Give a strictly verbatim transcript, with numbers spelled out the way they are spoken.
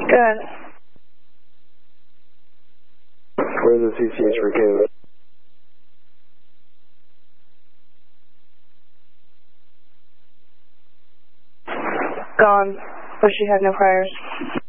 Good. Where's the C C H for Kayla? Gone, but she had no priors.